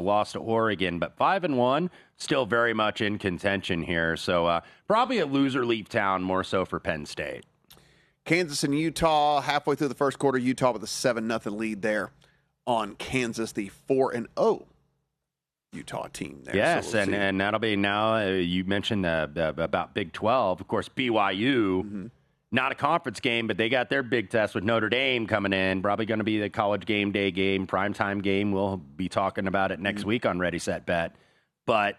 loss to Oregon, but 5-1, still very much in contention here. So probably a loser leave town more so for Penn State. Kansas and Utah, halfway through the first quarter, Utah with a 7-0 lead there on Kansas, the 4-0 Utah team there. Yes, so and that'll be now, you mentioned about Big 12. Of course, BYU, not a conference game, but they got their big test with Notre Dame coming in. Probably going to be the college game day game, primetime game. We'll be talking about it next week on Ready, Set, Bet. But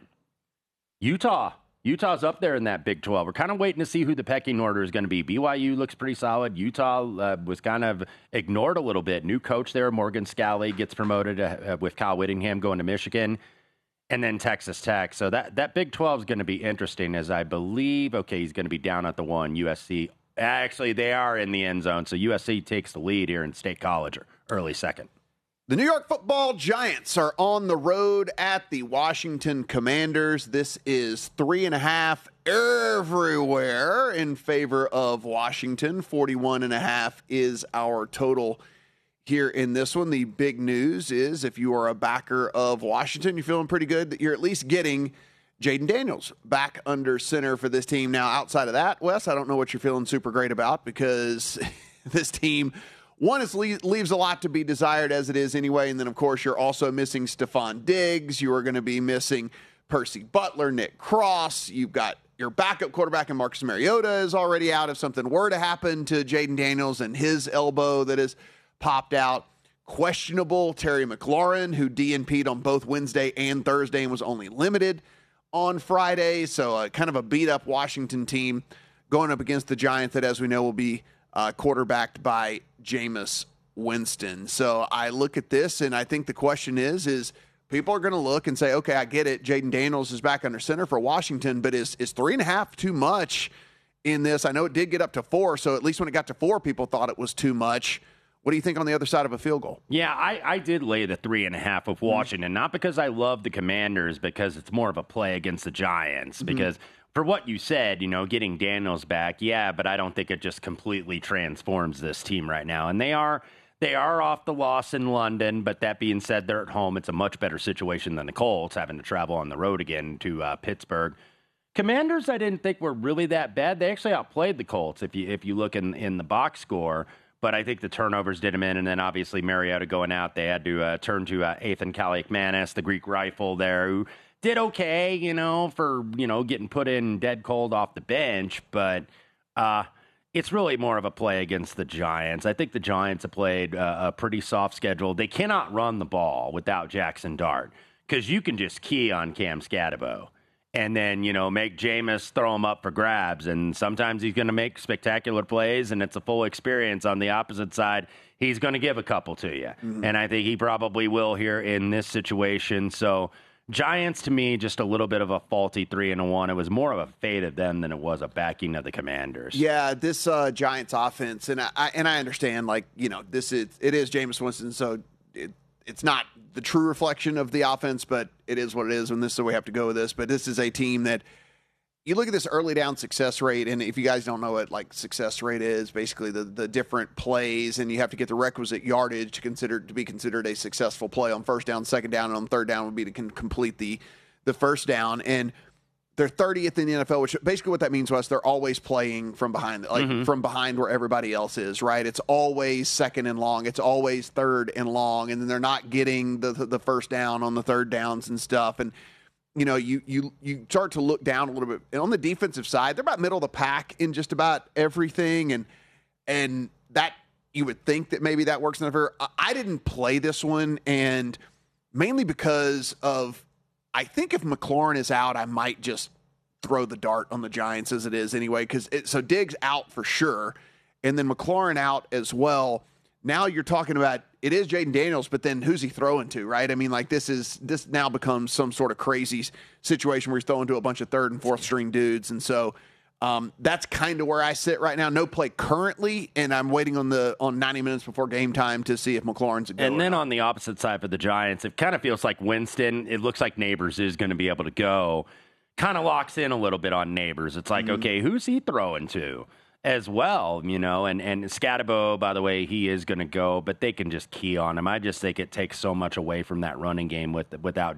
Utah's up there in that Big 12. We're kind of waiting to see who the pecking order is going to be. BYU looks pretty solid. Utah was kind of ignored a little bit. New coach there, Morgan Scalley, gets promoted with Kyle Whittingham going to Michigan. And then Texas Tech. So that Big 12 is going to be interesting, as I believe, he's going to be down at the 1. USC, actually, they are in the end zone. So USC takes the lead here in State College, or early second. The New York Football Giants are on the road at the Washington Commanders. This is 3.5 everywhere in favor of Washington. 41.5 is our total here in this one. The big news is if you are a backer of Washington, you're feeling pretty good that you're at least getting Jaden Daniels back under center for this team. Now, outside of that, Wes, I don't know what you're feeling super great about, because this team, one, leaves a lot to be desired as it is anyway. And then, of course, you're also missing Stephon Diggs. You are going to be missing Percy Butler, Nick Cross. You've got your backup quarterback, and Marcus Mariota is already out. If something were to happen to Jaden Daniels and his elbow that is popped out. Questionable Terry McLaurin, who DNP'd on both Wednesday and Thursday and was only limited on Friday. So kind of a beat-up Washington team going up against the Giants that, as we know, will be quarterbacked by Jameis Winston. So I look at this, and I think the question is people are going to look and say, okay, I get it. Jaden Daniels is back under center for Washington, but is 3.5 too much in this? I know it did get up to 4, so at least when it got to 4, people thought it was too much. What do you think on the other side of a field goal? Yeah, I did lay the 3.5 with Washington, not because I love the Commanders, because it's more of a play against the Giants. Because for what you said, getting Daniels back, yeah, but I don't think it just completely transforms this team right now. And they are off the loss in London, but that being said, they're at home. It's a much better situation than the Colts having to travel on the road again to Pittsburgh. Commanders, I didn't think were really that bad. They actually outplayed the Colts if you look in the box score. But I think the turnovers did him in, and then obviously Mariota going out, they had to turn to Ethan Kaliakmanis, the Greek rifle there, who did okay, for, getting put in dead cold off the bench. But it's really more of a play against the Giants. I think the Giants have played a pretty soft schedule. They cannot run the ball without Jackson Dart, because you can just key on Cam Scatterbo. And then, make Jameis throw him up for grabs. And sometimes he's going to make spectacular plays, and it's a full experience. On the opposite side, he's going to give a couple to you. And I think he probably will here in this situation. So Giants, to me, just a little bit of a faulty 3-1. It was more of a fade of them than it was a backing of the Commanders. Yeah, this Giants offense, and I understand, it is Jameis Winston, so it's not the true reflection of the offense, but it is what it is, and this is the way we have to go with this. But this is a team that you look at this early down success rate, and if you guys don't know what success rate is, basically the different plays, and you have to get the requisite yardage to be considered a successful play on first down, second down, and on third down would be to complete the first down. And they're 30th in the NFL, which basically what that means was they're always playing from behind, from behind where everybody else is, right? It's always second and long. It's always third and long, and then they're not getting the first down on the third downs and stuff. And you start to look down a little bit. And on the defensive side, they're about middle of the pack in just about everything, and that you would think that maybe that works in favor. I didn't play this one, and mainly because of, I think if McLaurin is out, I might just throw the dart on the Giants as it is anyway. So Diggs out for sure, and then McLaurin out as well. Now you're talking about, it is Jaden Daniels, but then who's he throwing to, right? I mean, this now becomes some sort of crazy situation where he's throwing to a bunch of third and fourth string dudes, and so that's kind of where I sit right now. No play currently, and I'm waiting on 90 minutes before game time to see if McLaurin's a go. And then on the opposite side for the Giants, it kind of feels like Winston, it looks like Neighbors is going to be able to go. Kind of locks in a little bit on Neighbors. It's like, okay, who's he throwing to as well, and Scatterbo, by the way, he is going to go, but they can just key on him. I just think it takes so much away from that running game without